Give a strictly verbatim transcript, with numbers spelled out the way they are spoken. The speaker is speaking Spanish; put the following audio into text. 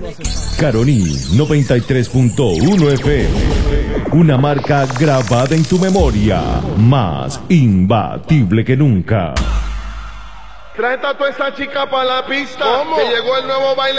Caroní noventa y tres punto uno F M. Una marca grabada en tu memoria, más imbatible que nunca. Trae a toda esta chica para la pista. ¿Cómo? Que llegó el nuevo baile.